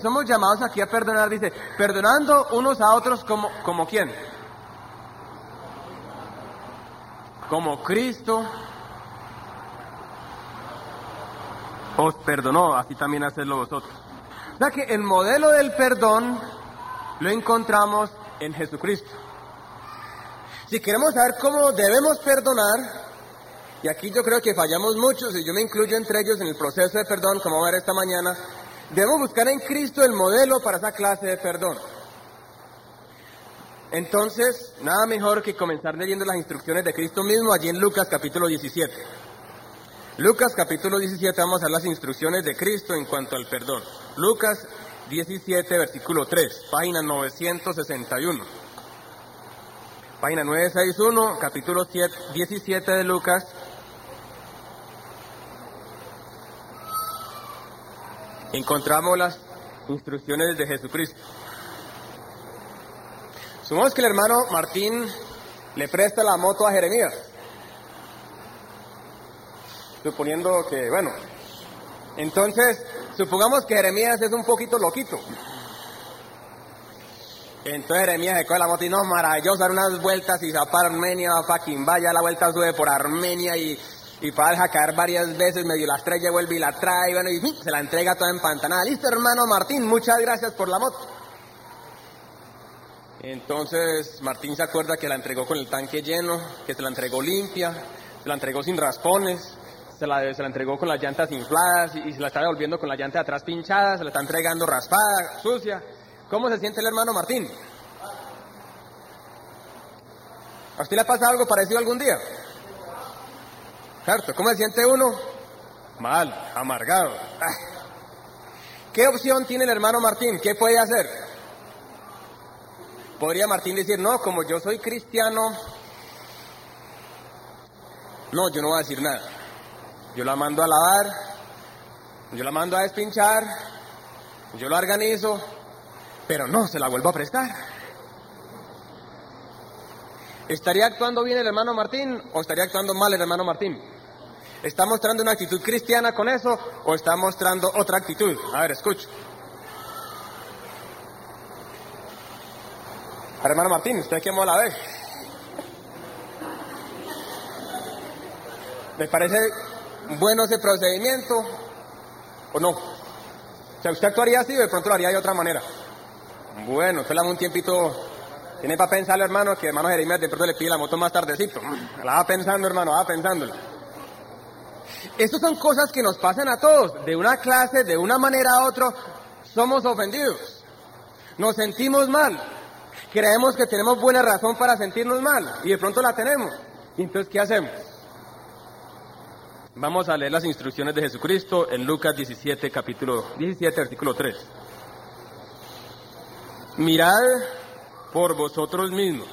Somos llamados aquí a perdonar, dice, perdonando unos a otros como ¿quién? Como Cristo os perdonó, así también hacedlo vosotros. O sea que el modelo del perdón lo encontramos en Jesucristo. Si queremos saber cómo debemos perdonar, y aquí yo creo que fallamos muchos, y yo me incluyo entre ellos en el proceso de perdón, como vamos a ver esta mañana, debemos buscar en Cristo el modelo para esa clase de perdón. Entonces, nada mejor que comenzar leyendo las instrucciones de Cristo mismo allí en Lucas capítulo 17. Lucas capítulo 17, vamos a ver las instrucciones de Cristo en cuanto al perdón. Lucas 17, versículo 3, página 961. Página 961, capítulo 17 de Lucas. Encontramos las instrucciones de Jesucristo. Supongamos que el hermano Martín le presta la moto a Jeremías. Suponiendo que, bueno, entonces, supongamos que Jeremías es un poquito loquito. Entonces Jeremías se coge la moto y no, maravilloso, dar unas vueltas y se va para Armenia, va para Quimbaya, la vuelta sube por Armenia y para dejar caer varias veces, medio la estrella vuelve y la trae, bueno, y se la entrega toda empantanada. Listo, hermano Martín, muchas gracias por la moto. Entonces Martín se acuerda que la entregó con el tanque lleno, que se la entregó limpia, se la entregó sin raspones, se la entregó con las llantas infladas y se la está devolviendo con la llanta de atrás pinchada, se la está entregando raspada, sucia. ¿Cómo se siente el hermano Martín? ¿A usted le ha pasado algo parecido algún día? ¿Cierto? ¿Cómo se siente uno? Mal, amargado. ¿Qué opción tiene el hermano Martín? ¿Qué puede hacer? Podría Martín decir, no, como yo soy cristiano, no, yo no voy a decir nada. Yo la mando a lavar, yo la mando a despinchar, yo la organizo, pero no se la vuelvo a prestar. ¿Estaría actuando bien el hermano Martín o estaría actuando mal el hermano Martín? ¿Está mostrando una actitud cristiana con eso o está mostrando otra actitud? A ver, escucho. Hermano Martín, ¿usted qué mola ve? ¿Le parece bueno ese procedimiento o no? O sea, ¿usted actuaría así o de pronto lo haría de otra manera? Bueno, usted le da un tiempito, tiene para pensarlo, hermano, que hermano Jeremías de pronto le pide la moto más tardecito. La va pensando, hermano, va pensándolo. Estas son cosas que nos pasan a todos, de una clase, de una manera a otra, somos ofendidos. Nos sentimos mal. Creemos que tenemos buena razón para sentirnos mal y de pronto la tenemos. ¿Y entonces qué hacemos? Vamos a leer las instrucciones de Jesucristo en Lucas 17, capítulo 17, versículo 3. Mirad por vosotros mismos.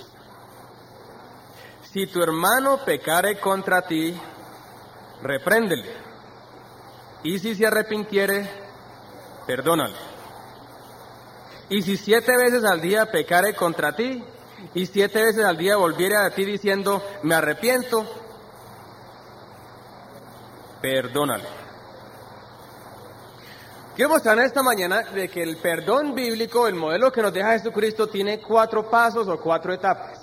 Si tu hermano pecare contra ti, repréndele. Y si se arrepintiere, perdónale. Y si 7 veces al día pecare contra ti, y 7 veces al día volviere a ti diciendo, me arrepiento, perdónale. Quiero mostrar esta mañana de que el perdón bíblico, el modelo que nos deja Jesucristo, tiene 4 pasos o 4 etapas.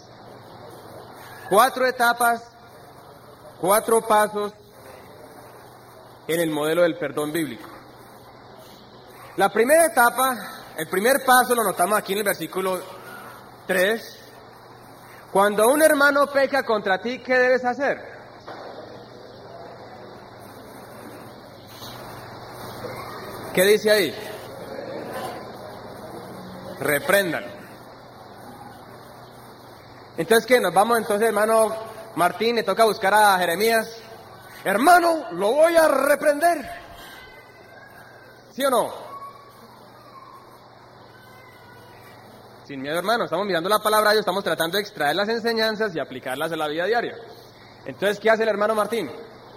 4 etapas, 4 pasos en el modelo del perdón bíblico. La primera etapa, el primer paso lo notamos aquí en el versículo 3. Cuando un hermano peca contra ti, ¿qué debes hacer? ¿Qué dice ahí? Repréndalo. Entonces, ¿qué? Nos vamos entonces, hermano Martín, le toca buscar a Jeremías. Hermano, lo voy a reprender. ¿Sí o no? Sin miedo, hermano, estamos mirando la palabra de Dios, estamos tratando de extraer las enseñanzas y aplicarlas en la vida diaria. Entonces, ¿qué hace el hermano Martín?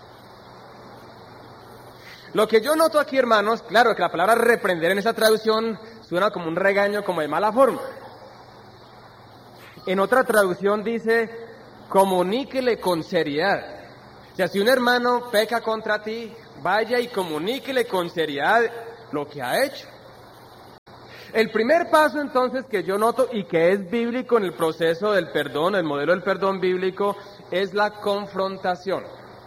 Lo que yo noto aquí, hermanos, claro que la palabra reprender en esa traducción suena como un regaño, como de mala forma. En otra traducción dice, comuníquele con seriedad. O sea, si un hermano peca contra ti, vaya y comuníquele con seriedad lo que ha hecho. El primer paso entonces que yo noto y que es bíblico en el proceso del perdón, el modelo del perdón bíblico, es la confrontación.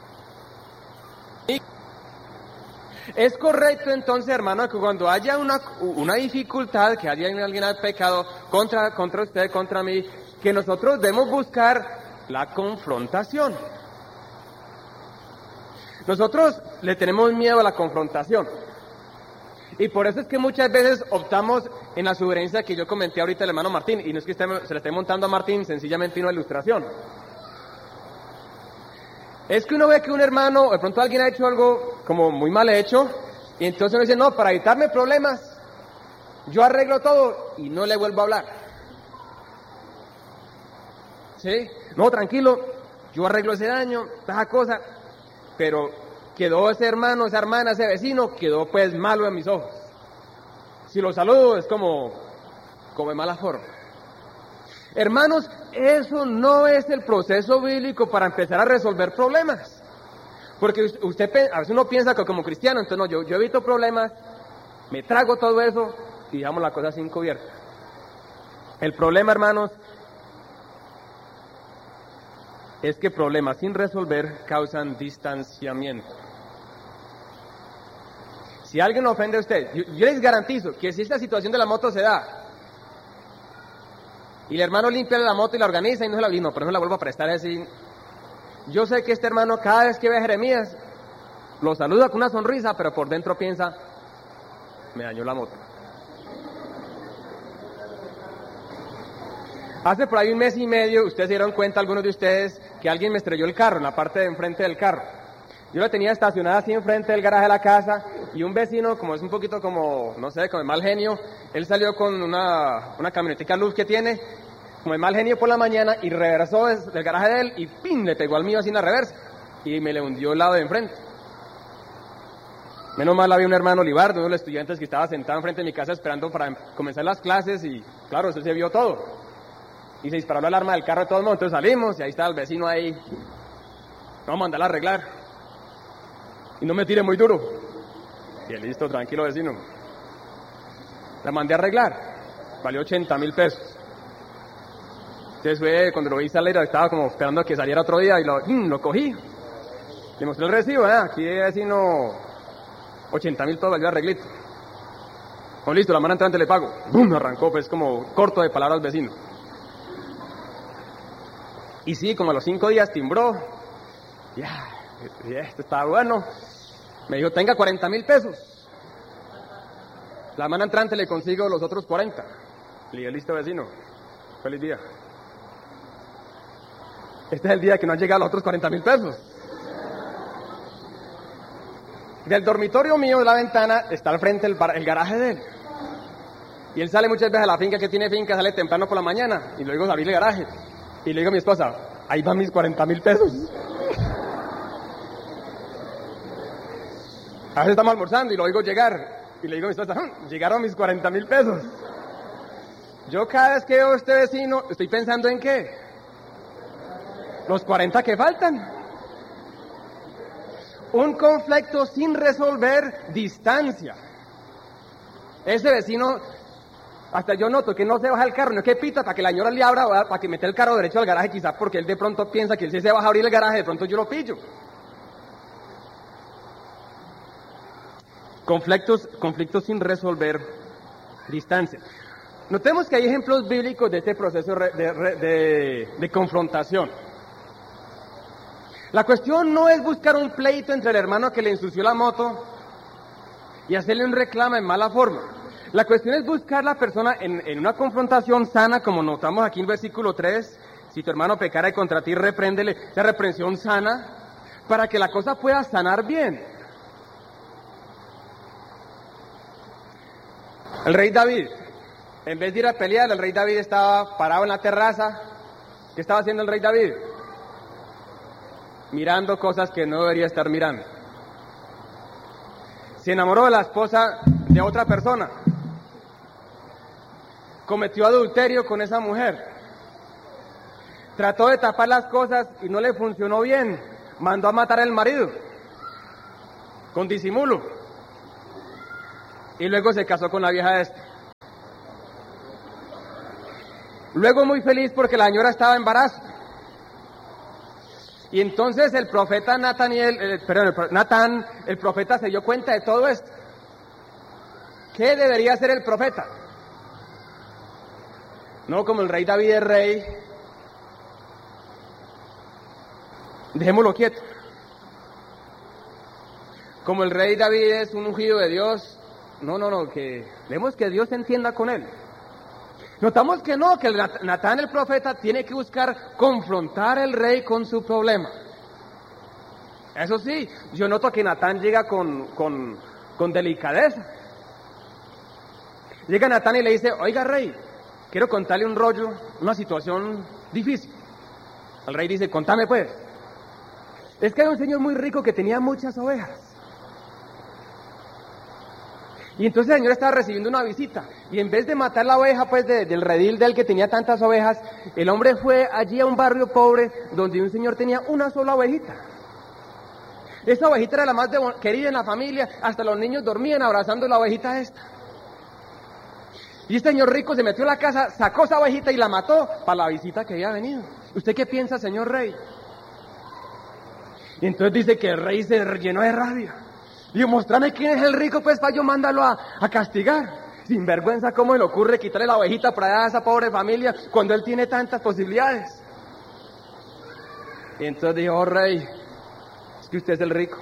Es correcto entonces, hermano, que cuando haya una dificultad, que haya alguien al pecado contra usted, contra mí, que nosotros debemos buscar la confrontación. Nosotros le tenemos miedo a la confrontación. Y por eso es que muchas veces optamos en la sugerencia que yo comenté ahorita al hermano Martín, y no es que se le esté montando a Martín, sencillamente una ilustración. Es que uno ve que un hermano, o de pronto alguien ha hecho algo como muy mal hecho, y entonces uno dice, no, para evitarme problemas, yo arreglo todo y no le vuelvo a hablar. ¿Sí? No, tranquilo, yo arreglo ese daño, esa cosa, pero quedó ese hermano, esa hermana, ese vecino, quedó pues malo en mis ojos. Si lo saludo es como de mala forma. Hermanos, eso no es el proceso bíblico para empezar a resolver problemas. Porque a veces uno piensa que como cristiano, entonces no, yo evito problemas, me trago todo eso y dejamos la cosa sin cubierta. El problema, hermanos, es que problemas sin resolver causan distanciamiento. Si alguien lo ofende a usted, yo les garantizo que si esta situación de la moto se da, y el hermano limpia la moto y la organiza y no se la vino, pero no la vuelvo a prestar así. Yo sé que este hermano cada vez que ve a Jeremías, lo saluda con una sonrisa, pero por dentro piensa, me dañó la moto. Hace por ahí un mes y medio, ustedes se dieron cuenta, algunos de ustedes, que alguien me estrelló el carro, en la parte de enfrente del carro. Yo la tenía estacionada así enfrente del garaje de la casa, y un vecino, como es un poquito como, no sé, como de mal genio, él salió con una camionetica Luz que tiene, como de mal genio por la mañana, y reversó desde el garaje de él, y ¡pim!, le pegó al mío así en la reversa, y me le hundió el lado de enfrente. Menos mal había un hermano Olivardo, uno de los estudiantes que estaba sentado enfrente de mi casa esperando para comenzar las clases, y claro, eso se vio todo. Y se disparó la alarma del carro de todos modos, entonces salimos, y ahí estaba el vecino ahí. Vamos a mandarla a arreglar. Y no me tire muy duro. Y listo, tranquilo vecino. La mandé a arreglar. Valió 80,000 pesos. Entonces fue, cuando lo vi salir, estaba como esperando a que saliera otro día y lo cogí. Le mostré el recibo, aquí vecino, 80,000 todo valió arreglito. Oh, listo, la mano entrante le pago. ¡Bum! Arrancó, pues como corto de palabras vecino. Y sí, como a los 5 días timbró. Ya, esto está bueno. Me dijo, tenga 40,000 pesos. La mano entrante le consigo los otros 40. Le dije, listo vecino, feliz día. Este es el día que no han llegado los otros 40,000 pesos. Del dormitorio mío, de la ventana, está al frente el garaje de él. Y él sale muchas veces a la finca, que tiene finca, sale temprano por la mañana. Y luego abrir el garaje. Y le digo a mi esposa, ahí van mis 40,000 pesos. A veces estamos almorzando y lo oigo llegar. Y le digo a mi esposa, llegaron mis 40,000 pesos. Yo cada vez que veo a este vecino, estoy pensando en ¿qué? Los 40 que faltan. Un conflicto sin resolver, distancia. Ese vecino, hasta yo noto que no se baja el carro, no que pita para que la señora le abra, para que meta el carro derecho al garaje, quizás porque él de pronto piensa que él sí se baja a abrir el garaje, de pronto yo lo pillo. Conflictos sin resolver, distancia. Notemos que hay ejemplos bíblicos de este proceso de confrontación. La cuestión no es buscar un pleito entre el hermano que le ensució la moto y hacerle un reclamo en mala forma. La cuestión es buscar la persona en una confrontación sana, como notamos aquí en el versículo 3. Si tu hermano pecara contra ti, repréndele, esa reprensión sana, para que la cosa pueda sanar bien. El rey David, en vez de ir a pelear, el rey David estaba parado en la terraza. ¿Qué estaba haciendo el rey David? Mirando cosas que no debería estar mirando. Se enamoró de la esposa de otra persona. Cometió adulterio con esa mujer. Trató de tapar las cosas y no le funcionó bien. Mandó a matar al marido. Con disimulo. Y luego se casó con la vieja esta. Luego muy feliz porque la señora estaba en embarazo. Y entonces el profeta Natán, el profeta se dio cuenta de todo esto. ¿Qué debería hacer el profeta? No como el rey David es rey, dejémoslo quieto. Como el rey David es un ungido de Dios, no, que dejemos que Dios se entienda con él. Notamos que no, que Natán el profeta tiene que buscar confrontar al rey con su problema. Eso sí, yo noto que Natán llega con delicadeza. Llega Natán y le dice, oiga rey, quiero contarle un rollo, una situación difícil. El rey dice, contame pues. Es que hay un señor muy rico que tenía muchas ovejas. Y entonces el señor estaba recibiendo una visita, y en vez de matar la oveja pues del redil del que tenía tantas ovejas, el hombre fue allí a un barrio pobre donde un señor tenía una sola ovejita. Esa ovejita era la más querida en la familia, hasta los niños dormían abrazando la ovejita esta. Y este señor rico se metió a la casa, sacó esa ovejita y la mató para la visita que había venido. ¿Usted qué piensa, señor rey? Y entonces dice que el rey se llenó de rabia. Digo, mostrame quién es el rico, pues, para yo mandarlo a castigar. Sin vergüenza, ¿cómo le ocurre quitarle la ovejita para allá a esa pobre familia cuando él tiene tantas posibilidades? Y entonces dijo, oh, rey, es que usted es el rico.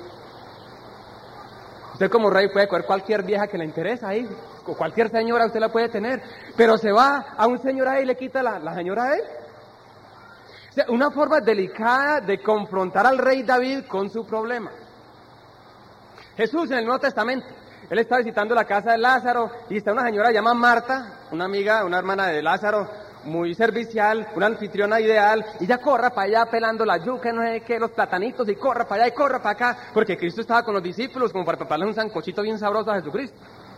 Usted como rey puede coger cualquier vieja que le interesa ahí, o cualquier señora usted la puede tener, pero se va a un señor ahí y le quita la señora a él. O sea, una forma delicada de confrontar al rey David con su problema. Jesús en el Nuevo Testamento, él está visitando la casa de Lázaro y está una señora llamada Marta, una amiga, una hermana de Lázaro, muy servicial, una anfitriona ideal, y ella corra para allá pelando la yuca, no sé qué, los platanitos, y corra para allá y corra para acá, porque Cristo estaba con los discípulos como para prepararles un sancochito bien sabroso a Jesucristo.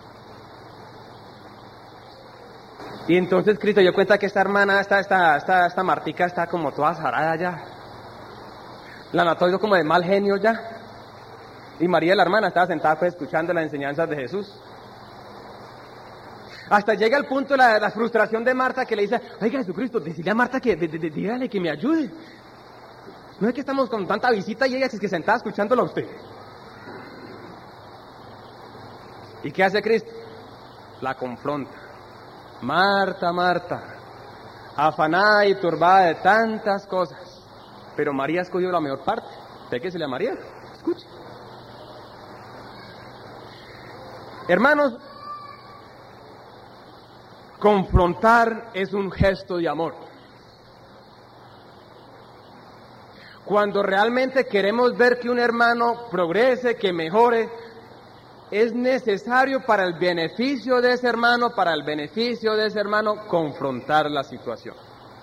Y entonces Cristo dio cuenta que esta hermana, esta Martica está como toda azarada ya, la notó yo como de mal genio ya. Y María, la hermana, estaba sentada pues escuchando las enseñanzas de Jesús. Hasta llega el punto la frustración de Marta que le dice, oiga Jesucristo, decirle a Marta que dígale que me ayude. No es que estamos con tanta visita y ella es que sentada escuchándolo a usted. ¿Y qué hace Cristo? La confronta. Marta, Marta, afanada y turbada de tantas cosas, pero María ha escogido la mejor parte. Péguesele a María, escuche. Hermanos, confrontar es un gesto de amor. Cuando realmente queremos ver que un hermano progrese, que mejore, es necesario para el beneficio de ese hermano, confrontar la situación.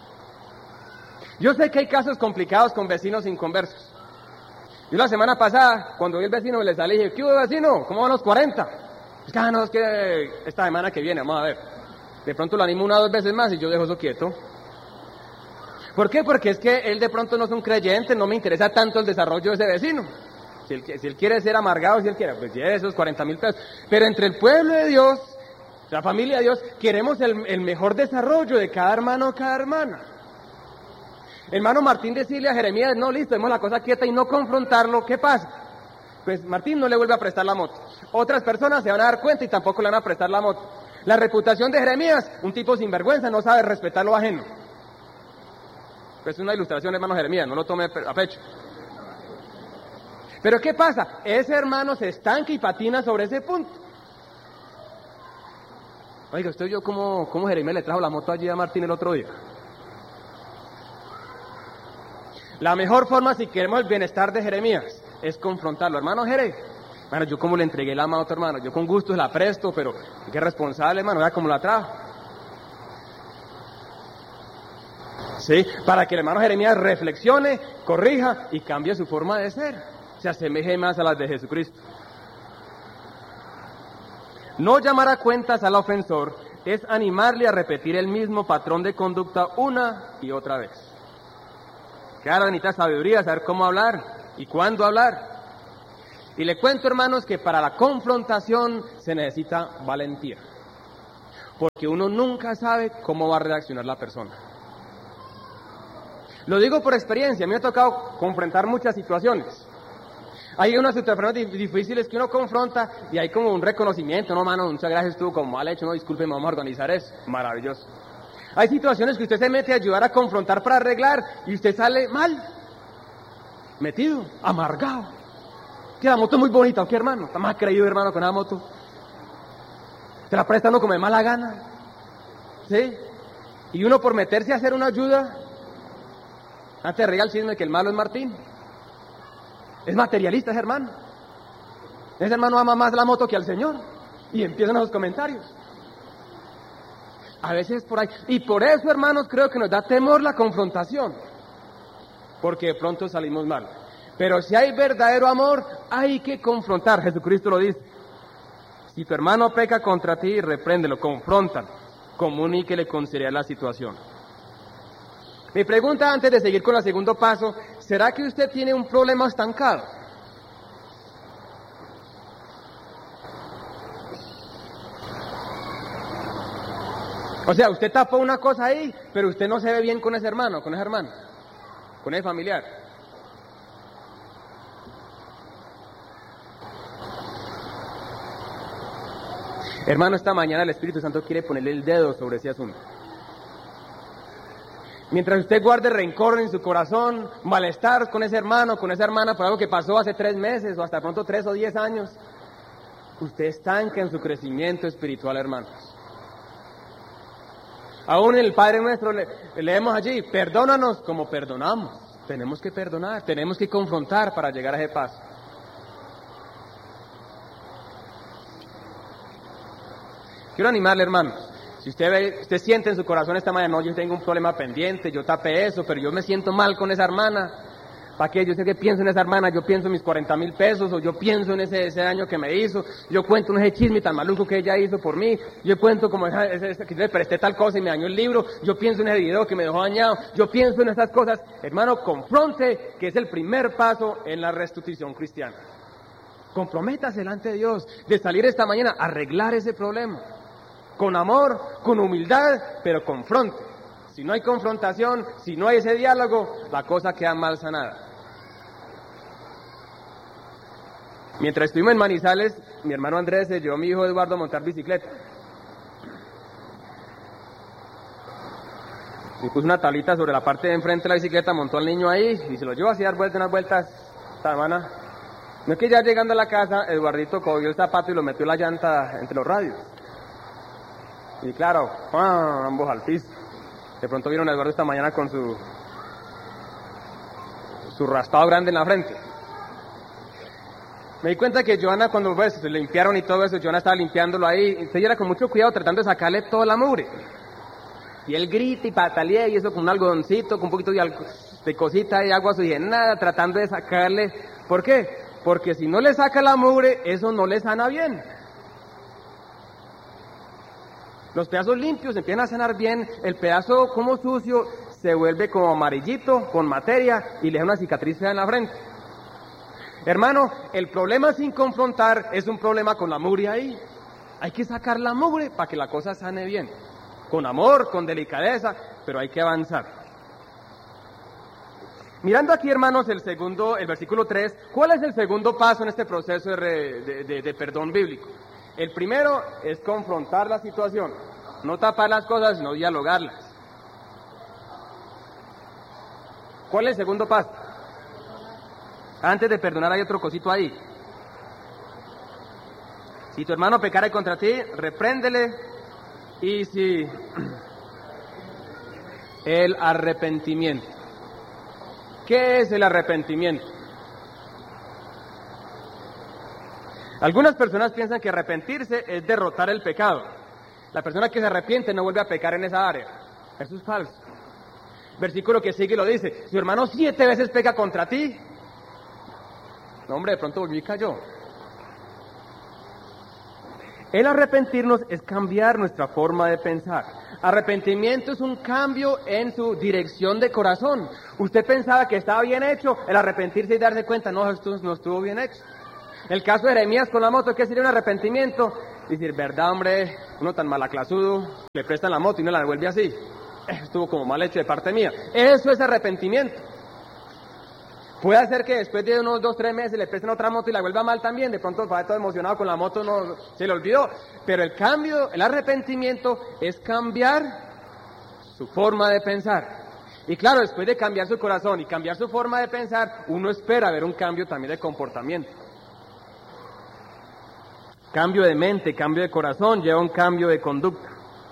Yo sé que hay casos complicados con vecinos inconversos. Yo la semana pasada, cuando vi al vecino, le salí y dije, ¿qué hubo, vecino? ¿Cómo van los 40? Es que esta semana que viene, vamos a ver. De pronto lo animo 1 o 2 veces más y yo dejo eso quieto. ¿Por qué? Porque es que él de pronto no es un creyente, no me interesa tanto el desarrollo de ese vecino. Si él quiere ser amargado, si él quiere, pues lleve esos 40,000 pesos. Pero entre el pueblo de Dios, la familia de Dios, queremos el mejor desarrollo de cada hermano, cada hermana. Hermano Martín decirle a Jeremías, no, listo, demos la cosa quieta y no confrontarlo, ¿qué pasa? Pues Martín no le vuelve a prestar la moto. Otras personas se van a dar cuenta y tampoco le van a prestar la moto. La reputación de Jeremías, un tipo sinvergüenza, no sabe respetar lo ajeno. Pues es una ilustración, hermano Jeremías, no lo tome a pecho. Pero ¿qué pasa? Ese hermano se estanca y patina sobre ese punto. Oiga, usted vio cómo Jeremías le trajo la moto allí a Martín el otro día. La mejor forma, si queremos el bienestar de Jeremías, es confrontarlo. Hermano Jerez, bueno, yo como le entregué la mano a otro hermano, yo con gusto se la presto, pero qué responsable, hermano, vea cómo la trajo. Sí, para que el hermano Jeremías reflexione, corrija y cambie su forma de ser, se asemeje más a las de Jesucristo. No llamar a cuentas al ofensor es animarle a repetir el mismo patrón de conducta una y otra vez. Claro, necesita sabiduría, saber cómo hablar y cuándo hablar. Y le cuento, hermanos, que para la confrontación se necesita valentía. porque uno nunca sabe cómo va a reaccionar la persona. Lo digo por experiencia, a mí me ha tocado confrontar muchas situaciones. Hay unas situaciones difíciles que uno confronta y hay como un reconocimiento, no, mano, muchas gracias, estuvo como mal hecho, no, disculpe, vamos a organizar eso, maravilloso. Hay situaciones que usted se mete a ayudar a confrontar para arreglar y usted sale mal, metido, amargado. Que la moto es muy bonita, ¿o qué, hermano? Está más creído, hermano, con esa moto. Se la presta uno como de mala gana, ¿sí? Y uno por meterse a hacer una ayuda, antes reía el chisme que el malo es Martín. Es materialista ese hermano. Ese hermano ama más la moto que al Señor. Y empiezan los comentarios. A veces por ahí. Y por eso, hermanos, creo que nos da temor la confrontación. Porque de pronto salimos mal. Pero si hay verdadero amor, hay que confrontar. Jesucristo lo dice. Si tu hermano peca contra ti, repréndelo, confróntalo. Comuníquele con seriedad la situación. Mi pregunta antes de seguir con el segundo paso, ¿será que usted tiene un problema estancado? O sea, usted tapó una cosa ahí, pero usted no se ve bien con ese hermano, con esa hermana, con ese familiar. Hermano, esta mañana el Espíritu Santo quiere ponerle el dedo sobre ese asunto. Mientras usted guarde rencor en su corazón, malestar con ese hermano, con esa hermana por algo que pasó hace 3 meses o hasta pronto 3 o 10 años, usted estanca en su crecimiento espiritual, hermanos. Aún en el Padre Nuestro leemos allí, perdónanos como perdonamos. Tenemos que perdonar, tenemos que confrontar para llegar a ese paso. Quiero animarle, hermanos. Si usted siente en su corazón esta mañana, no, yo tengo un problema pendiente, yo tapé eso, pero yo me siento mal con esa hermana. ¿Para qué? Yo sé que pienso en esa hermana, yo pienso en mis 40,000 pesos, o yo pienso en ese daño que me hizo, yo cuento en ese chisme tan maluco que ella hizo por mí, yo cuento como que le presté tal cosa y me dañó el libro, yo pienso en ese video que me dejó dañado, yo pienso en esas cosas. Hermano, confronte, que es el primer paso en la restitución cristiana. Comprométase delante de Dios de salir esta mañana a arreglar ese problema. Con amor, con humildad, pero confronte. Si no hay confrontación, si no hay ese diálogo, la cosa queda mal sanada. Mientras estuvimos en Manizales, mi hermano Andrés se llevó a mi hijo Eduardo a montar bicicleta. Y puso una tablita sobre la parte de enfrente de la bicicleta, montó al niño ahí y se lo llevó así a dar unas vueltas. Esta hermana. No es que ya llegando a la casa, Eduardito cogió el zapato y lo metió en la llanta entre los radios. Y claro, ambos al piso. De pronto vieron a Eduardo esta mañana con su raspado grande en la frente. Me di cuenta que Joana, cuando se limpiaron y todo eso, Joana estaba limpiándolo ahí, entonces era con mucho cuidado tratando de sacarle toda la mugre. Y él grita y patalea y eso con un algodoncito, con un poquito de cosita y agua oxigenada, tratando de sacarle. ¿Por qué? Porque si no le saca la mugre, eso no le sana bien. Los pedazos limpios empiezan a sanar bien, el pedazo como sucio se vuelve como amarillito, con materia, y le da una cicatriz fea en la frente. Hermano, el problema sin confrontar es un problema con la mugre ahí. Hay que sacar la mugre para que la cosa sane bien. Con amor, con delicadeza, pero hay que avanzar. Mirando aquí, hermanos, el versículo 3, ¿cuál es el segundo paso en este proceso de perdón bíblico? El primero es confrontar la situación, no tapar las cosas, sino dialogarlas. ¿Cuál es el segundo paso? Antes de perdonar hay otro cosito ahí. Si tu hermano pecare contra ti, repréndele. Y si el arrepentimiento. ¿Qué es el arrepentimiento? Algunas personas piensan que arrepentirse es derrotar el pecado. La persona que se arrepiente no vuelve a pecar en esa área. Eso es falso. Versículo que sigue lo dice. Si tu hermano 7 veces peca contra ti, no, hombre, de pronto volvió y cayó. El arrepentirnos es cambiar nuestra forma de pensar. Arrepentimiento es un cambio en su dirección de corazón. Usted pensaba que estaba bien hecho, el arrepentirse y darse cuenta, no, esto no estuvo bien hecho. El caso de Jeremías con la moto, ¿qué sería un arrepentimiento? Y decir, verdad, hombre, uno tan malaclasudo, le prestan la moto y no la devuelve así. Estuvo como mal hecho de parte mía. Eso es arrepentimiento. Puede ser que después de unos 2, 3 meses le presten otra moto y la vuelva mal también. De pronto va todo emocionado con la moto, no se le olvidó. Pero el cambio, el arrepentimiento es cambiar su forma de pensar. Y claro, después de cambiar su corazón y cambiar su forma de pensar, uno espera ver un cambio también de comportamiento. Cambio de mente, cambio de corazón, lleva un cambio de conducta.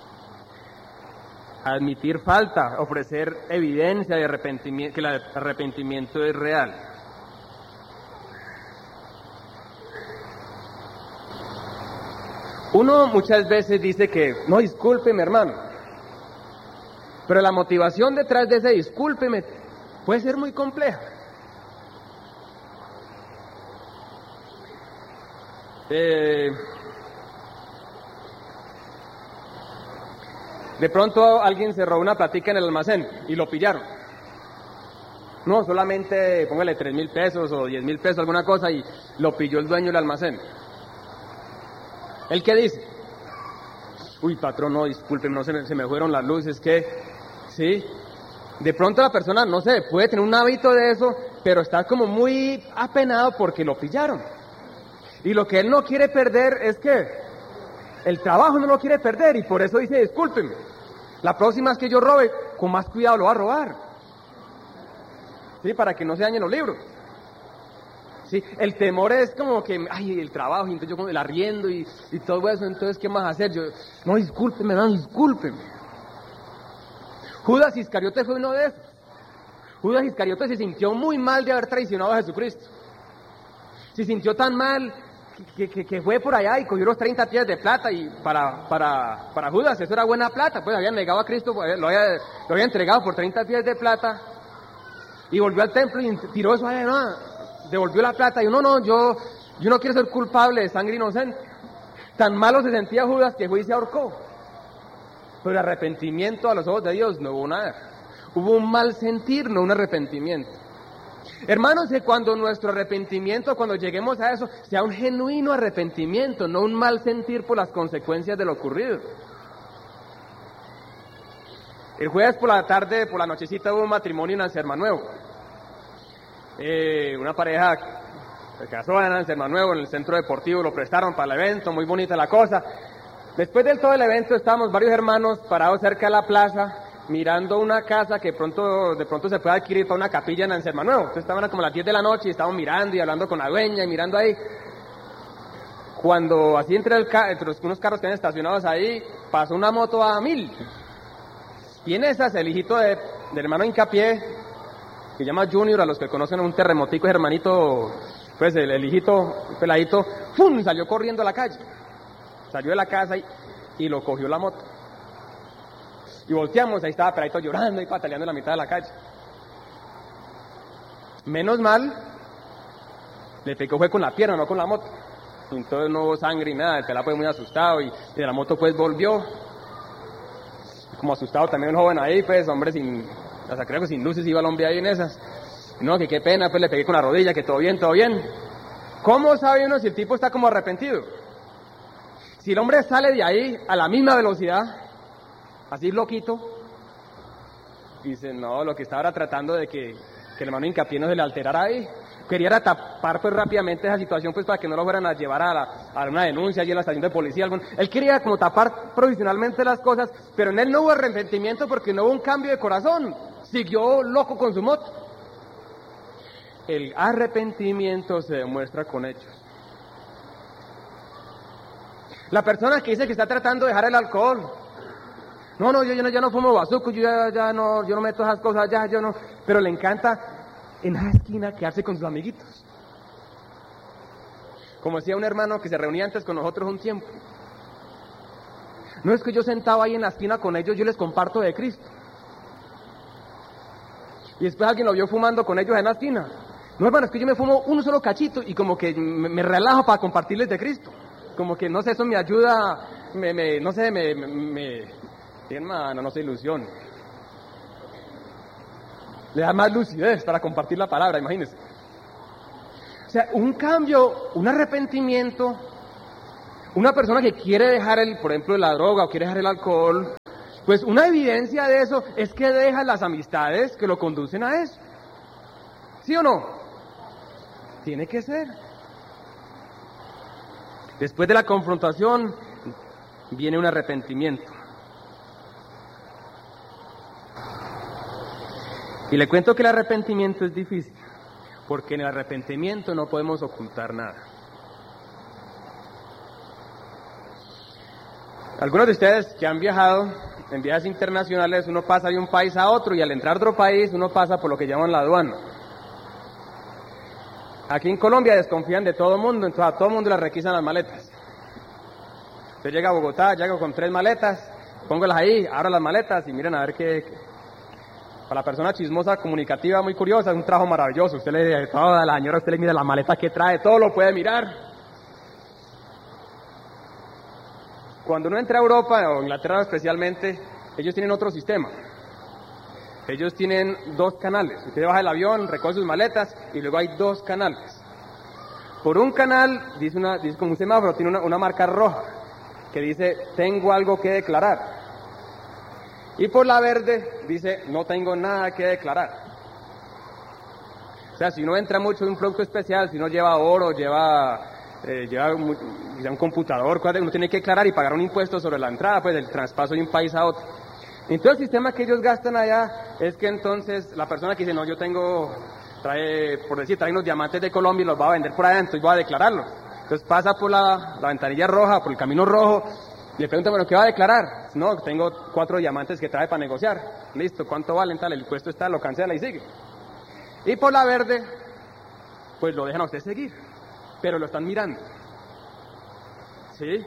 Admitir falta, ofrecer evidencia de arrepentimiento, que el arrepentimiento es real. Uno muchas veces dice que, no, discúlpeme, hermano. Pero la motivación detrás de ese discúlpeme puede ser muy compleja. De pronto alguien se robó una platica en el almacén y lo pillaron. No, solamente póngale 3.000 pesos o 10.000 pesos, alguna cosa, y lo pilló el dueño del almacén. ¿Él qué dice? Uy, patrón, no, disculpen, no se me fueron las luces, que sí. De pronto la persona, no sé, puede tener un hábito de eso, pero está como muy apenado porque lo pillaron. Y lo que él no quiere perder es que el trabajo no lo quiere perder, y por eso dice, discúlpenme, la próxima vez que yo robe, con más cuidado lo va a robar. Sí, para que no se dañen los libros. Sí, el temor es como que, ay, el trabajo, y entonces yo con el arriendo y todo eso, entonces, ¿qué más hacer? Yo, no, discúlpeme, no, discúlpeme. Judas Iscariote fue uno de esos. Judas Iscariote se sintió muy mal de haber traicionado a Jesucristo. Se sintió tan mal que fue por allá y cogió los 30 piezas de plata, y para Judas eso era buena plata, pues habían negado a Cristo, lo había entregado por 30 piezas de plata, y volvió al templo y tiró eso allá, no, devolvió la plata, y yo no quiero ser culpable de sangre inocente. Tan malo se sentía Judas que fue y se ahorcó. Pero el arrepentimiento a los ojos de Dios no hubo nada. Hubo un mal sentir, no un arrepentimiento. Hermanos, que cuando nuestro arrepentimiento, cuando lleguemos a eso, sea un genuino arrepentimiento, no un mal sentir por las consecuencias de lo ocurrido. El jueves por la tarde, por la nochecita, hubo un matrimonio en Ansermanuevo. Una pareja se casó en Ansermanuevo, en el centro deportivo, lo prestaron para el evento, muy bonita la cosa. Después de todo el evento estábamos varios hermanos parados cerca de la plaza, mirando una casa que de pronto se puede adquirir para una capilla en Ansermanuevo. Entonces estaban como a las 10 de la noche y estábamos mirando y hablando con la dueña y mirando ahí. Cuando así entre unos carros que habían estacionados ahí, pasó una moto a 1000. Y en esas el hijito del hermano Hincapié, que se llama Junior, a los que conocen, un terremotico, hermanito, pues el hijito, el peladito, ¡fum!, salió corriendo a la calle. Salió de la casa y lo cogió la moto. Y volteamos, ahí estaba Peladito llorando y pataleando en la mitad de la calle. Menos mal, le pegó fue con la pierna, no con la moto. Entonces no hubo sangre y nada, el pelado fue muy asustado y de la moto pues volvió. Como asustado también el joven ahí, pues hombre creo que sin luces iba el hombre ahí en esas. No, que qué pena, pues le pegué con la rodilla, que todo bien, todo bien. ¿Cómo sabe uno si el tipo está como arrepentido? Si el hombre sale de ahí a la misma velocidad, así loquito, dice, no, lo que estaba era tratando de que el hermano Hincapié no se le alterara ahí. Quería era tapar pues rápidamente esa situación pues para que no lo fueran a llevar a una denuncia allí en la estación de policía. Él quería como tapar provisionalmente las cosas, pero en él no hubo arrepentimiento porque no hubo un cambio de corazón. Siguió loco con su moto. El arrepentimiento se demuestra con hechos. La persona que dice que está tratando de dejar el alcohol, no, yo no fumo bazuco, yo no meto esas cosas, yo no, pero le encanta en esa esquina quedarse con sus amiguitos. Como decía un hermano que se reunía antes con nosotros un tiempo, no es que yo sentado ahí en la esquina con ellos, yo les comparto de Cristo. Y después alguien lo vio fumando con ellos en la esquina. No, hermano, es que yo me fumo un solo cachito y como que me relajo para compartirles de Cristo. Como que, no sé, eso me ayuda, hermano, no se ilusione. Le da más lucidez para compartir la palabra, imagínense. O sea, un cambio, un arrepentimiento, Una persona que quiere dejar, por ejemplo, la droga o quiere dejar el alcohol, pues una evidencia de eso es que deja las amistades que lo conducen a eso. ¿Sí o no? Tiene que ser. Después de la confrontación viene un arrepentimiento. Y le cuento que el arrepentimiento es difícil, porque en el arrepentimiento no podemos ocultar nada. Algunos de ustedes que han viajado en viajes internacionales, uno pasa de un país a otro y al entrar a otro país uno pasa por lo que llaman la aduana. Aquí en Colombia desconfían de todo el mundo, entonces a todo el mundo le requisan las maletas. Usted llega a Bogotá, llega con 3 maletas, póngalas ahí, abra las maletas y miren a ver qué. Para la persona chismosa, comunicativa, muy curiosa, es un trabajo maravilloso. Usted le dice toda la señora, usted le mira las maletas que trae, todo lo puede mirar. Cuando uno entra a Europa, o Inglaterra especialmente, ellos tienen otro sistema. Ellos tienen 2 canales. Usted baja del avión, recoge sus maletas y luego hay 2 canales. Por un canal, dice como un semáforo, tiene una marca roja que dice, tengo algo que declarar. Y por la verde dice, no tengo nada que declarar. O sea, si uno entra mucho en un producto especial, si uno lleva oro, lleva un computador, uno tiene que declarar y pagar un impuesto sobre la entrada, pues del traspaso de un país a otro. Entonces el sistema que ellos gastan allá es que entonces la persona que dice, no, yo trae unos diamantes de Colombia y los va a vender por allá, entonces voy a declararlo. Entonces pasa por la ventanilla roja, por el camino rojo, y le pregunta, bueno, ¿qué va a declarar? No, tengo 4 diamantes que trae para negociar. Listo, ¿cuánto valen? Tal, el impuesto está, lo cancela y sigue. Y por la verde, pues lo dejan a usted seguir, pero lo están mirando. ¿Sí?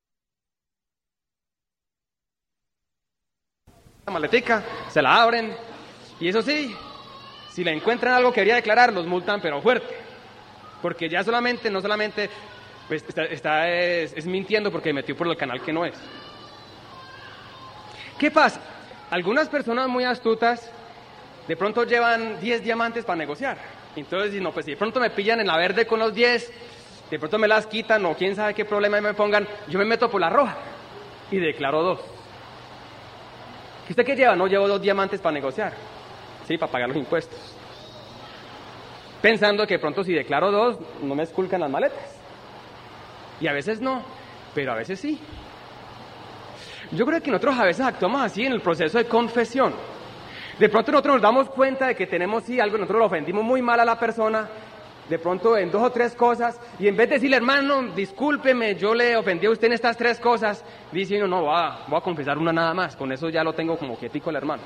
La maletica, se la abren, y eso sí, si le encuentran algo que quería declarar, los multan, pero fuerte. Porque ya no solamente pues es mintiendo porque metió por el canal que no es. ¿Qué pasa? Algunas personas muy astutas de pronto llevan 10 diamantes para negociar. Entonces, no, pues si de pronto me pillan en la verde con los 10, de pronto me las quitan o quién sabe qué problema me pongan, yo me meto por la roja y declaro 2. ¿Y usted qué lleva? No, llevo 2 diamantes para negociar. Sí, para pagar los impuestos. Pensando que de pronto si declaro 2, no me esculcan las maletas. Y a veces no, pero a veces sí. Yo creo que nosotros a veces actuamos así en el proceso de confesión. De pronto nosotros nos damos cuenta de que tenemos algo, nosotros lo ofendimos muy mal a la persona, de pronto en 2 o 3 cosas, y en vez de decirle, hermano, discúlpeme, yo le ofendí a usted en estas 3 cosas, dice uno, no, voy a confesar una nada más, con eso ya lo tengo como quietico el hermano.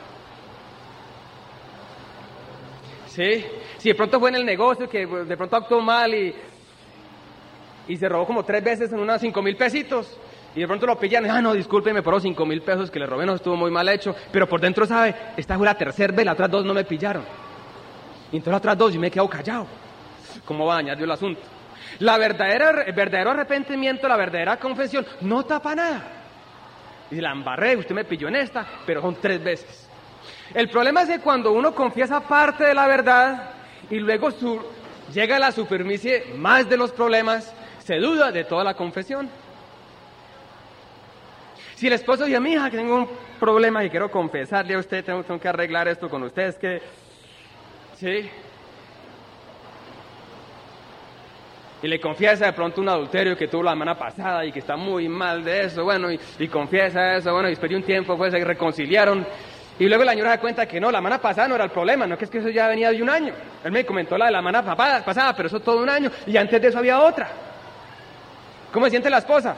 Sí, si de pronto fue en el negocio que de pronto actuó mal y se robó como 3 veces en unos 5,000 pesitos, y de pronto lo pillan, no, discúlpeme por los 5,000 pesos que le robé, no estuvo muy mal hecho, pero por dentro sabe, esta fue la 3ª vez, las otras 2 no me pillaron. Y entonces las otras 2 yo me quedo callado. ¿Cómo va a dañar yo el asunto? El verdadero arrepentimiento, la verdadera confesión, no tapa nada. Y la embarré, usted me pilló en esta, pero son 3 veces. El problema es que cuando uno confiesa parte de la verdad y luego llega a la superficie más de los problemas, se duda de toda la confesión. Si el esposo dice, mi hija, que tengo un problema y quiero confesarle a usted, tengo que arreglar esto con usted, es que, sí, y le confiesa de pronto un adulterio que tuvo la semana pasada y que está muy mal de eso, bueno, y confiesa eso, bueno, y después de un tiempo pues se reconciliaron, y luego la señora se da cuenta que no, la semana pasada no era el problema, no, que es que eso ya venía de un año. Él me comentó la de la semana pasada, pero eso todo un año, y antes de eso había otra. ¿Cómo se siente la esposa?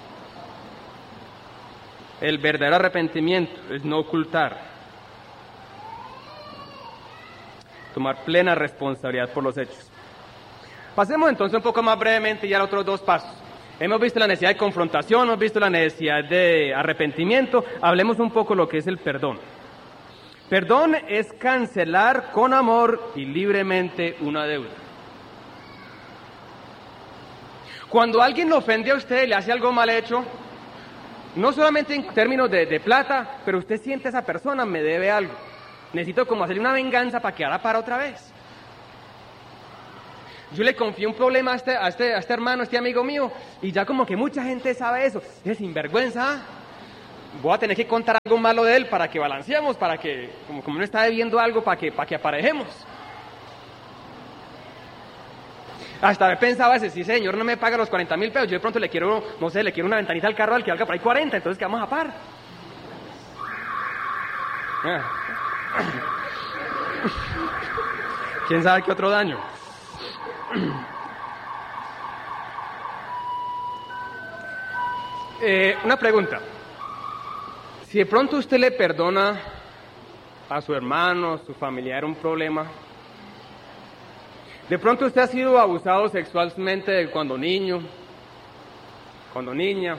El verdadero arrepentimiento es no ocultar, tomar plena responsabilidad por los hechos. Pasemos entonces un poco más brevemente ya a los otros 2 pasos. Hemos visto la necesidad de confrontación, hemos visto la necesidad de arrepentimiento, hablemos un poco de lo que es el perdón. Perdón es cancelar con amor y libremente una deuda. Cuando alguien lo ofende a usted, le hace algo mal hecho, no solamente en términos de plata, pero usted siente a esa persona, me debe algo. Necesito como hacerle una venganza para que haga para otra vez. Yo le confié un problema a este hermano, a este amigo mío, y ya como que mucha gente sabe eso. Es sinvergüenza. ¿Ah? Voy a tener que contar algo malo de él para que balanceemos, para que, como no está debiendo algo, para que aparejemos. Hasta he pensado a veces, si ese señor no me paga los 40.000 pesos, yo de pronto le quiero, no sé, le quiero una ventanita al carro al que valga por ahí 40, entonces ¿qué vamos a par? ¿Quién sabe qué otro daño? Una pregunta. Si de pronto usted le perdona a su hermano, a su familiar un problema, de pronto usted ha sido abusado sexualmente cuando niño, cuando niña,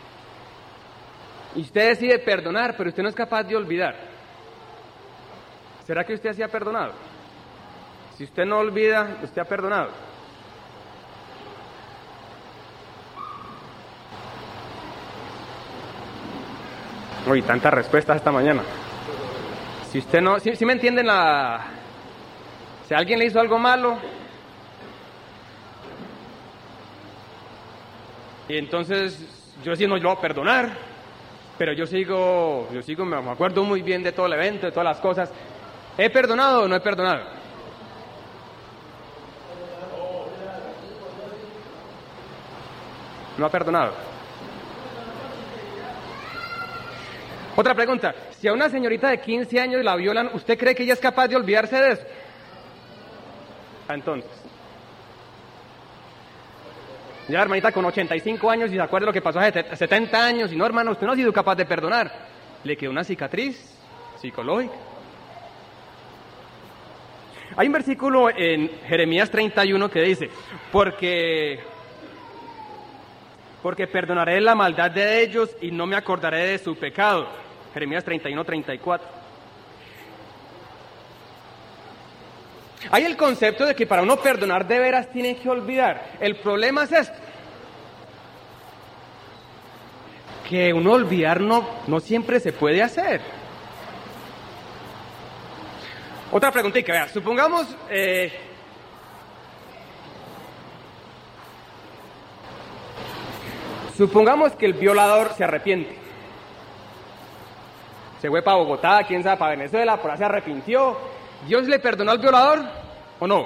y usted decide perdonar, pero usted no es capaz de olvidar. ¿Será que usted sí ha perdonado? Si usted no olvida, usted ha perdonado. Uy, tantas respuestas esta mañana. Si usted no, si me entienden si alguien le hizo algo malo, y entonces yo sí no lo voy a perdonar, pero yo sigo, me acuerdo muy bien de todo el evento, de todas las cosas. ¿He perdonado o no he perdonado? No ha perdonado. Otra pregunta, si a una señorita de 15 años la violan, ¿usted cree que ella es capaz de olvidarse de eso? Entonces, ya hermanita con 85 años y se acuerda de lo que pasó hace 70 años, y no, hermano, usted no ha sido capaz de perdonar. Le quedó una cicatriz psicológica. Hay un versículo en Jeremías 31 que dice, porque perdonaré la maldad de ellos y no me acordaré de su pecado. Jeremías 31, 34. Hay el concepto de que para uno perdonar de veras tiene que olvidar. El problema es esto, que uno olvidar no siempre se puede hacer. Otra preguntita, vea, supongamos que el violador se arrepiente. Se fue para Bogotá, quién sabe, para Venezuela, por ahí se arrepintió. ¿Dios le perdonó al violador o no?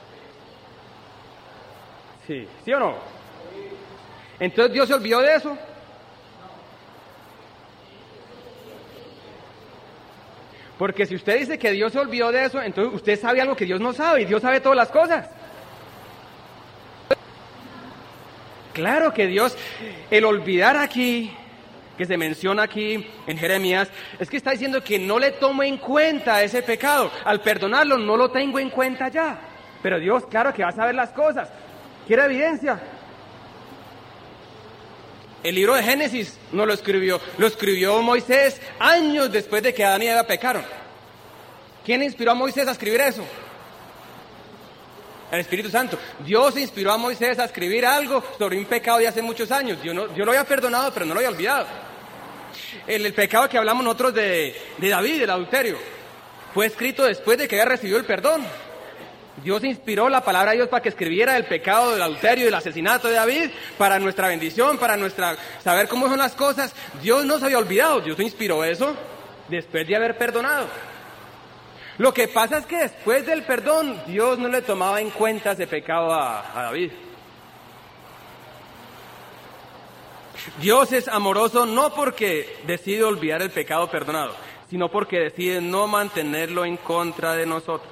Sí, ¿sí o no? Entonces Dios se olvidó de eso. Porque si usted dice que Dios se olvidó de eso, entonces usted sabe algo que Dios no sabe, y Dios sabe todas las cosas. Claro que Dios, el olvidar aquí, que se menciona aquí en Jeremías, es que está diciendo que no le tomo en cuenta ese pecado. Al perdonarlo no lo tengo en cuenta ya. Pero Dios, claro que va a saber las cosas. ¿Quiere evidencia? El libro de Génesis no lo escribió Moisés años después de que Adán y Eva pecaron. ¿Quién inspiró a Moisés a escribir eso? El Espíritu Santo. Dios inspiró a Moisés a escribir algo sobre un pecado de hace muchos años. Yo lo había perdonado, pero no lo había olvidado. El pecado que hablamos nosotros de David, el adulterio, fue escrito después de que había recibido el perdón. Dios inspiró la palabra de Dios para que escribiera el pecado del adulterio y del asesinato de David para nuestra bendición, para saber cómo son las cosas. Dios no se había olvidado, Dios inspiró eso después de haber perdonado. Lo que pasa es que después del perdón, Dios no le tomaba en cuenta ese pecado a David. Dios es amoroso no porque decide olvidar el pecado perdonado, sino porque decide no mantenerlo en contra de nosotros.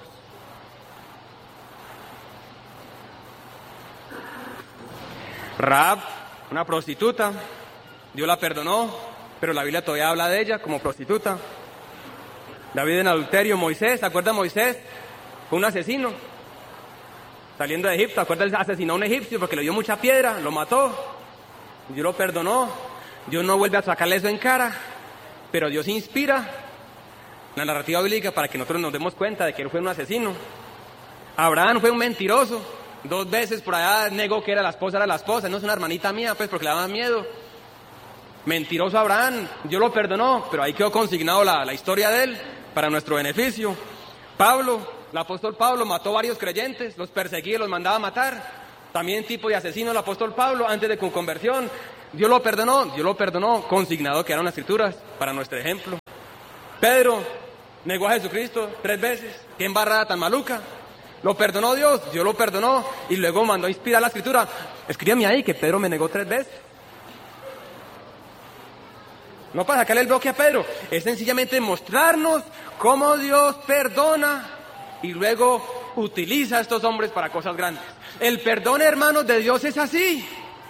Rahab, una prostituta, Dios la perdonó, pero la Biblia todavía habla de ella como prostituta. David en adulterio, Moisés, ¿se acuerda Moisés? Fue un asesino, saliendo de Egipto, ¿se acuerda? Asesinó a un egipcio porque le dio mucha piedra, lo mató, Dios lo perdonó, Dios no vuelve a sacarle eso en cara, pero Dios inspira la narrativa bíblica para que nosotros nos demos cuenta de que él fue un asesino. Abraham fue un mentiroso, 2 veces por allá negó que era la esposa, no es una hermanita mía, pues porque le daba miedo. Mentiroso Abraham, Dios lo perdonó, pero ahí quedó consignado la historia de él para nuestro beneficio. Pablo, El apóstol Pablo mató varios creyentes, los perseguía y los mandaba a matar. También tipo de asesino el apóstol Pablo antes de su conversión. Dios lo perdonó, consignado que eran las escrituras para nuestro ejemplo. Pedro negó a Jesucristo 3 veces, qué embarrada tan maluca. Lo perdonó Dios lo perdonó y luego mandó a inspirar la escritura. Escríbeme ahí que Pedro me negó 3 veces. No para sacarle el bloque a Pedro, es sencillamente mostrarnos cómo Dios perdona y luego utiliza a estos hombres para cosas grandes. El perdón, hermanos, de Dios es así.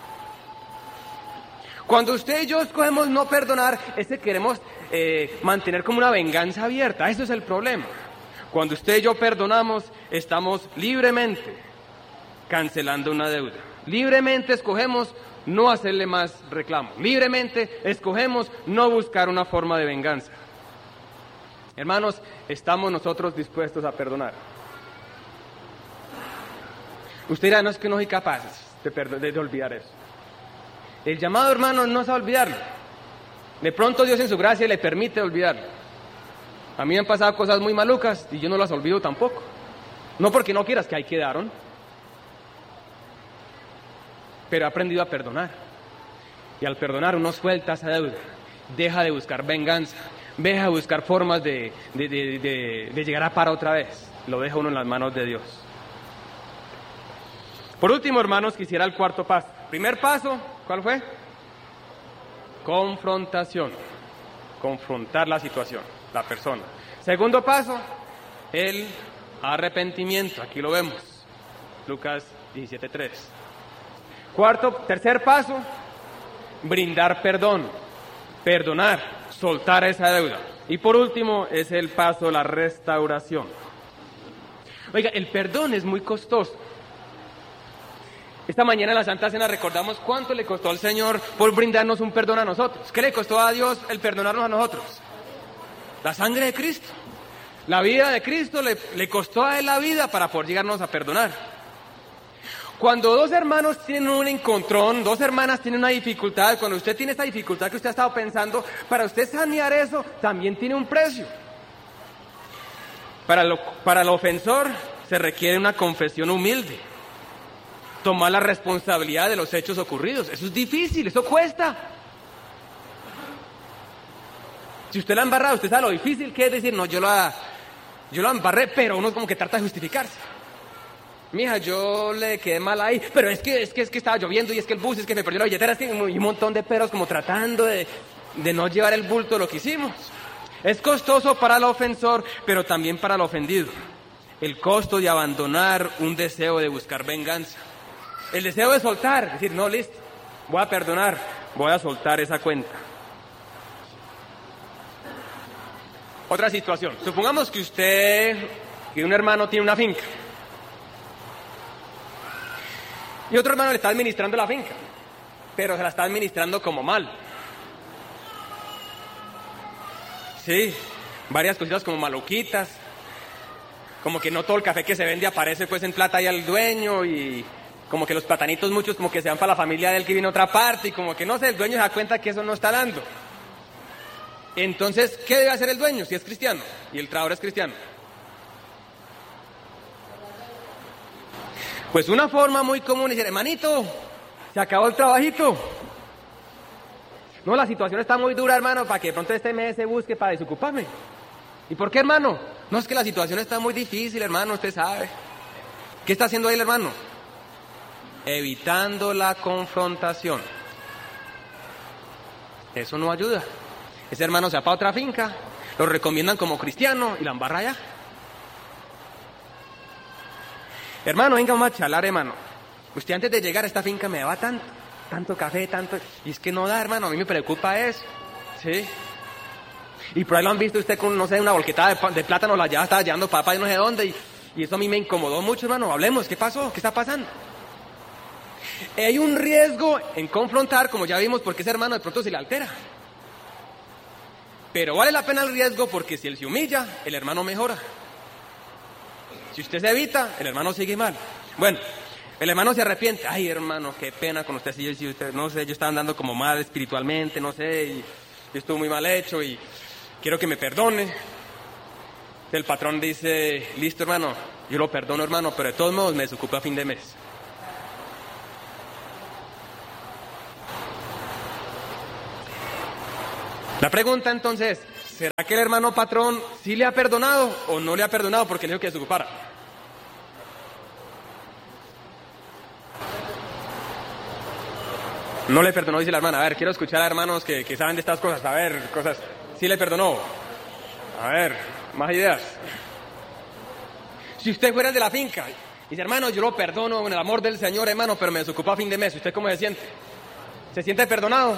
Cuando usted y yo escogemos no perdonar, es que queremos mantener como una venganza abierta. Eso es el problema. Cuando usted y yo perdonamos, estamos libremente cancelando una deuda. Libremente escogemos no hacerle más reclamo. Libremente escogemos no buscar una forma de venganza. Hermanos, ¿estamos nosotros dispuestos a perdonar? Usted dirá, no, es que no soy capaz de olvidar eso. El llamado, hermano, no es a olvidarlo. De pronto Dios en su gracia le permite olvidarlo. A mí me han pasado cosas muy malucas y yo no las olvido tampoco. No porque no quieras, que ahí quedaron. Pero he aprendido a perdonar. Y al perdonar uno suelta esa deuda. Deja de buscar venganza. Deja de buscar formas de llegar a par otra vez. Lo deja uno en las manos de Dios. Por último, hermanos, quisiera el 4º paso. Primer paso, ¿cuál fue? Confrontación. Confrontar la situación, la persona. Segundo paso, el arrepentimiento. Aquí lo vemos. Lucas 17:3. Tercer paso, brindar perdón. Perdonar, soltar esa deuda. Y por último, es el paso de la restauración. Oiga, el perdón es muy costoso. Esta mañana en la Santa Cena recordamos cuánto le costó al Señor por brindarnos un perdón a nosotros. ¿Qué le costó a Dios el perdonarnos a nosotros? La sangre de Cristo. La vida de Cristo le costó a Él la vida para poder llegarnos a perdonar. Cuando 2 hermanos tienen un encontrón, 2 hermanas tienen una dificultad, cuando usted tiene esta dificultad que usted ha estado pensando, para usted sanear eso también tiene un precio. Para el ofensor se requiere una confesión humilde. Tomar la responsabilidad de los hechos ocurridos. Eso es difícil, eso cuesta. Si usted la ha embarrado, usted sabe lo difícil que es decir, no, yo la embarré, pero uno como que trata de justificarse. Mija, yo le quedé mal ahí, pero es que estaba lloviendo y es que el bus, es que me perdió la billetera, es que y un montón de peros como tratando de no llevar el bulto de lo que hicimos. Es costoso para el ofensor, pero también para el ofendido. El costo de abandonar un deseo de buscar venganza. El deseo de soltar, decir, no, listo, voy a perdonar, voy a soltar esa cuenta. Otra situación, supongamos que un hermano tiene una finca. Y otro hermano le está administrando la finca, pero se la está administrando como mal. Sí, varias cositas como maluquitas, como que no todo el café que se vende aparece pues en plata ahí al dueño y como que los platanitos muchos como que se van para la familia del que viene a otra parte y como que no sé, el dueño se da cuenta que eso no está dando. Entonces, ¿qué debe hacer el dueño si es cristiano y el trabajador es cristiano? Pues una forma muy común es decir, hermanito, se acabó el trabajito. No, la situación está muy dura, hermano, para que de pronto este mes se busque para desocuparme. ¿Y por qué, hermano? No, es que la situación está muy difícil, hermano, usted sabe. ¿Qué está haciendo ahí el hermano? Evitando la confrontación. Eso no ayuda. Ese hermano se va para otra finca, lo recomiendan como cristiano y la embarra allá. Hermano, venga, vamos a charlar, hermano. Usted antes de llegar a esta finca me daba tanto café, tanto... Y es que no da, hermano, a mí me preocupa eso. ¿Sí? Y por ahí lo han visto usted con, no sé, una volquetada de plátano, la lleva, estaba llevando papá de no sé dónde. Y eso a mí me incomodó mucho, hermano. Hablemos, ¿qué pasó? ¿Qué está pasando? Hay un riesgo en confrontar, como ya vimos, porque ese hermano de pronto se le altera. Pero vale la pena el riesgo porque si él se humilla, el hermano mejora. Si usted se evita, el hermano sigue mal. Bueno, el hermano se arrepiente. Ay, hermano, qué pena con usted. Si usted, no sé, yo estaba andando como mal espiritualmente, no sé, y estuvo muy mal hecho y quiero que me perdone. El patrón dice, listo hermano, yo lo perdono hermano, pero de todos modos me desocupo a fin de mes. La pregunta entonces es, ¿será que el hermano patrón sí le ha perdonado o no le ha perdonado porque le dijo que se ocupara? No le perdonó, dice la hermana. A ver, quiero escuchar a hermanos que saben de estas cosas. A ver, cosas. Sí le perdonó. A ver, más ideas. Si usted fuera de la finca y dice, hermano, yo lo perdono en el amor del Señor, hermano, pero me desocupó a fin de mes. ¿Usted cómo se siente? ¿Se siente perdonado?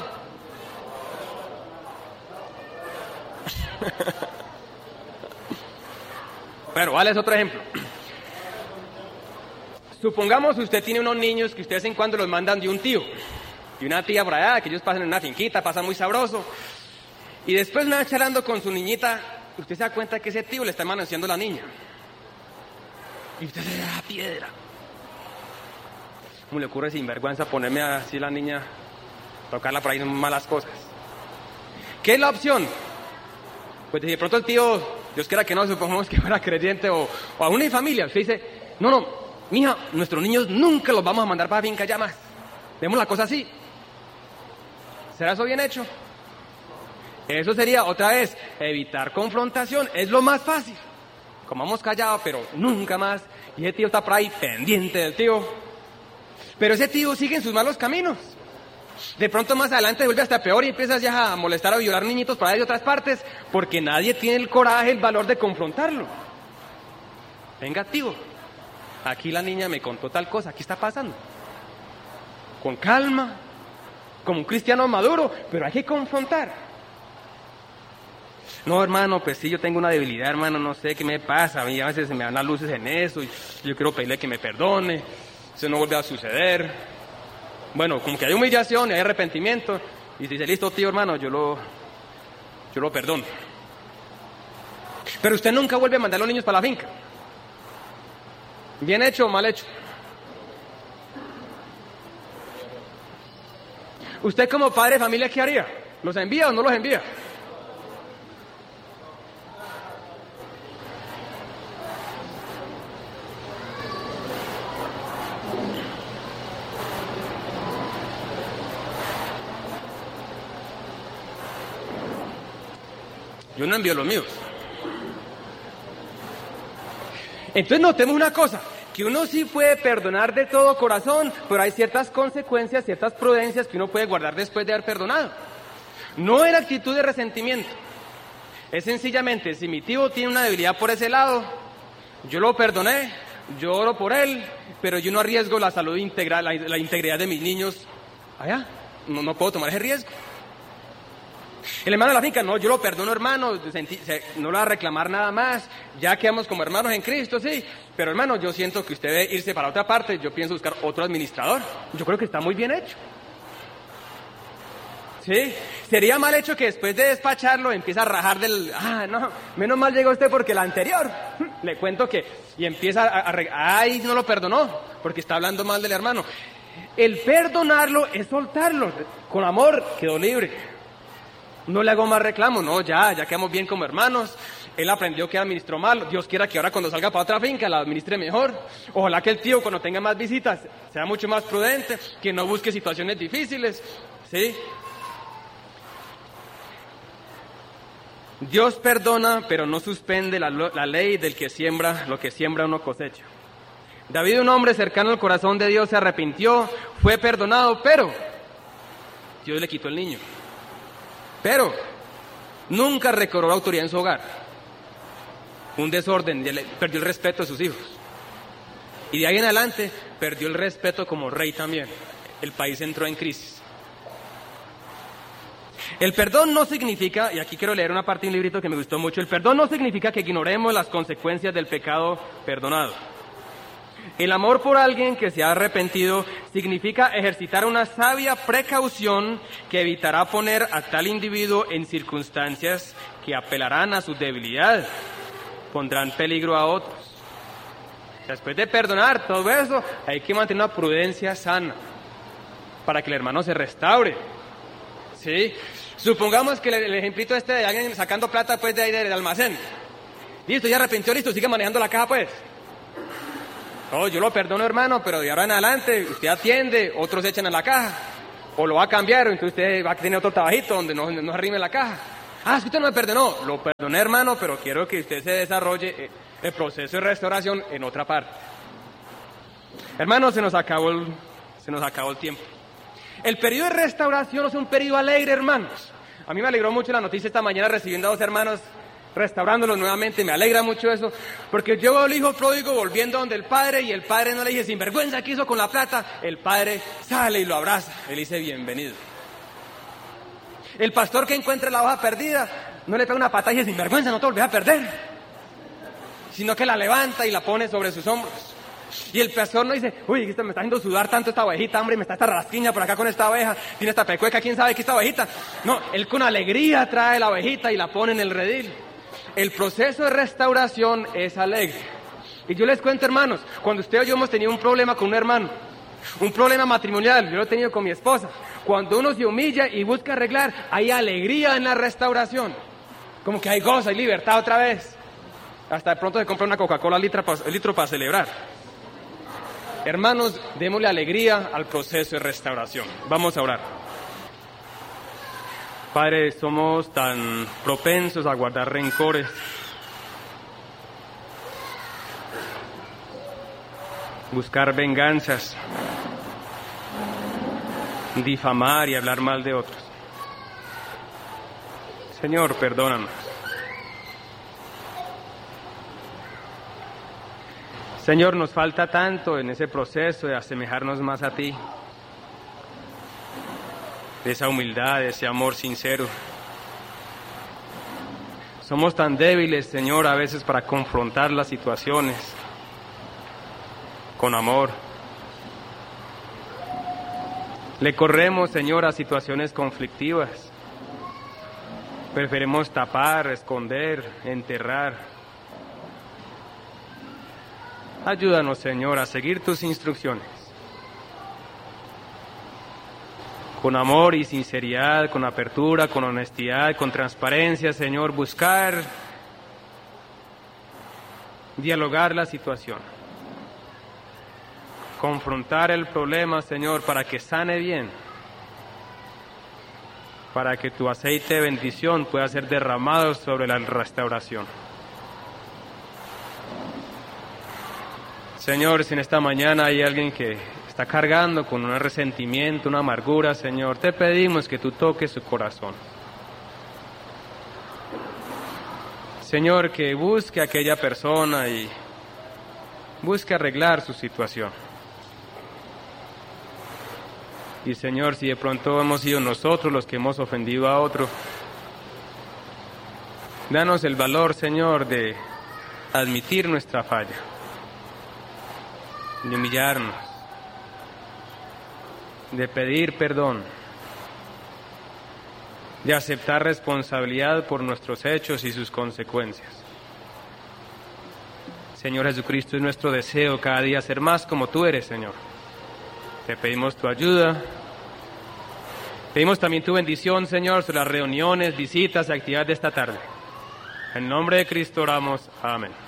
Bueno, vale, es otro ejemplo. Supongamos que usted tiene unos niños que usted de vez en cuando los mandan de un tío y una tía por allá, que ellos pasan en una finquita, pasan muy sabroso. Y después una vez charlando con su niñita, usted se da cuenta que ese tío le está manoseando a la niña. Y usted se da piedra. ¿Cómo le ocurre sinvergüenza ponerme así la niña, tocarla por ahí en malas cosas? ¿Qué es la opción? Pues de pronto el tío, Dios quiera que no, supongamos que fuera creyente o a una familia, usted dice, no, mija, nuestros niños nunca los vamos a mandar para la finca ya más. Vemos la cosa así. ¿Será eso bien hecho? Eso sería, otra vez, evitar confrontación. Es lo más fácil. Comamos callado, pero nunca más. Y ese tío está por ahí pendiente del tío. Pero ese tío sigue en sus malos caminos. De pronto más adelante vuelve hasta peor y empiezas ya a molestar, a violar niñitos por ahí de otras partes, porque nadie tiene el coraje, el valor de confrontarlo. Venga, tío, aquí la niña me contó tal cosa, ¿qué está pasando? Con calma, como un cristiano maduro, pero hay que confrontar. No, hermano, pues sí, yo tengo una debilidad, hermano, no sé qué me pasa, a mí a veces se me dan las luces en eso, y yo quiero pedirle que me perdone, eso no vuelve a suceder. Bueno, como que hay humillación y hay arrepentimiento, y dice, listo, tío, hermano, yo lo perdono. Pero usted nunca vuelve a mandar a los niños para la finca. ¿Bien hecho o mal hecho? ¿Usted como padre de familia qué haría? ¿Los envía o no los envía? Yo no envío los míos. Entonces notemos una cosa, que uno sí puede perdonar de todo corazón, pero hay ciertas consecuencias, ciertas prudencias que uno puede guardar después de haber perdonado. No en actitud de resentimiento. Es sencillamente, si mi tío tiene una debilidad por ese lado, yo lo perdoné, yo oro por él, pero yo no arriesgo la salud integral, la integridad de mis niños. Allá, no puedo tomar ese riesgo. El hermano de la finca, no, yo lo perdono, hermano, no lo va a reclamar nada más, ya quedamos como hermanos en Cristo, sí, pero hermano, yo siento que usted debe irse para otra parte, yo pienso buscar otro administrador. Yo creo que está muy bien hecho. Sí, sería mal hecho que después de despacharlo empieza a rajar no, menos mal llegó usted porque el anterior, le cuento que, y empieza ay, no lo perdonó, porque está hablando mal del hermano. El perdonarlo es soltarlo, con amor quedó libre. No le hago más reclamo, no, ya quedamos bien como hermanos. Él aprendió que administró mal. Dios quiera que ahora cuando salga para otra finca la administre mejor. Ojalá que el tío cuando tenga más visitas sea mucho más prudente, que no busque situaciones difíciles, ¿sí? Dios perdona, pero no suspende la ley del que siembra, lo que siembra uno cosecha. David, un hombre cercano al corazón de Dios, se arrepintió, fue perdonado, pero Dios le quitó el niño. Pero nunca recobró la autoridad en su hogar. Un desorden, perdió el respeto de sus hijos. Y de ahí en adelante perdió el respeto como rey también. El país entró en crisis. El perdón no significa, y aquí quiero leer una parte de un librito que me gustó mucho, el perdón no significa que ignoremos las consecuencias del pecado perdonado. El amor por alguien que se ha arrepentido significa ejercitar una sabia precaución que evitará poner a tal individuo en circunstancias que apelarán a su debilidad, pondrán peligro a otros. Después de perdonar todo eso, hay que mantener una prudencia sana para que el hermano se restaure. ¿Sí? Supongamos que el ejemplito de alguien sacando plata pues de ahí del almacén. Listo, ya arrepintió, listo, sigue manejando la caja pues. No, yo lo perdono, hermano, pero de ahora en adelante usted atiende, otros echan a la caja. O lo va a cambiar, o entonces usted va a tener otro trabajito donde no arrime la caja. Ah, es que usted no me perdonó. Lo perdoné, hermano, pero quiero que usted se desarrolle el proceso de restauración en otra parte. Hermano, se nos acabó el tiempo. El periodo de restauración es un periodo alegre, hermanos. A mí me alegró mucho la noticia esta mañana recibiendo a 2 hermanos, restaurándolos nuevamente. Me alegra mucho eso, porque yo veo al hijo pródigo volviendo donde el padre, y el padre no le dice, sinvergüenza, ¿qué hizo con la plata? El padre sale y lo abraza. Él dice, bienvenido. El pastor que encuentra la hoja perdida, no le pega una patada y dice, sinvergüenza, no te volvés a perder. Sino que la levanta y la pone sobre sus hombros. Y el pastor no dice, uy, me está haciendo sudar tanto esta ovejita, hombre, me está esta rasquiña por acá con esta oveja, tiene esta pecueca, quién sabe qué esta ovejita. No, él con alegría trae la ovejita y la pone en el redil. El proceso de restauración es alegre. Y yo les cuento, hermanos, cuando usted o yo hemos tenido un problema con un hermano, un problema matrimonial, yo lo he tenido con mi esposa, cuando uno se humilla y busca arreglar, hay alegría en la restauración. Como que hay gozo, hay libertad otra vez. Hasta de pronto se compra una Coca-Cola litro para celebrar. Hermanos, démosle alegría al proceso de restauración. Vamos a orar. Padre, somos tan propensos a guardar rencores. Buscar venganzas. Difamar y hablar mal de otros. Señor, perdónanos. Señor, nos falta tanto en ese proceso de asemejarnos más a ti, de esa humildad, de ese amor sincero. Somos tan débiles, Señor, a veces para confrontar las situaciones con amor. Le corremos, Señor, a situaciones conflictivas. Preferimos tapar, esconder, enterrar. Ayúdanos, Señor, a seguir tus instrucciones. Con amor y sinceridad, con apertura, con honestidad, con transparencia, Señor, buscar, dialogar la situación. Confrontar el problema, Señor, para que sane bien. Para que tu aceite de bendición pueda ser derramado sobre la restauración. Señor, si en esta mañana hay alguien que está cargando con un resentimiento, una amargura, Señor, te pedimos que tú toques su corazón. Señor, que busque a aquella persona y busque arreglar su situación. Y Señor, si de pronto hemos sido nosotros los que hemos ofendido a otro, danos el valor, Señor, de admitir nuestra falla, de humillarnos, de pedir perdón, de aceptar responsabilidad por nuestros hechos y sus consecuencias. Señor Jesucristo, es nuestro deseo cada día ser más como tú eres, Señor. Te pedimos tu ayuda. Pedimos también tu bendición, Señor, sobre las reuniones, visitas y actividades de esta tarde. En nombre de Cristo oramos. Amén.